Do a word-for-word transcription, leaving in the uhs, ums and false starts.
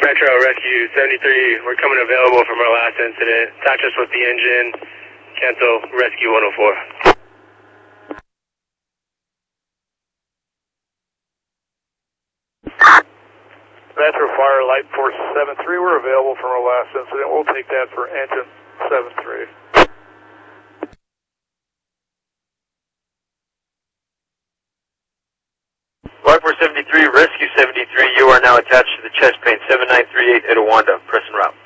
Metro Rescue seventy-three, we're coming available from our last incident. Attach us with the engine. Cancel Rescue one oh four. Metro Fire Light four seven three, we're available from our last incident. We'll take that for engine seven three. Light four seventy-three, Rescue seventy-three, you are now attached to the chest plane seven nine three eight Etowanda. Press en route.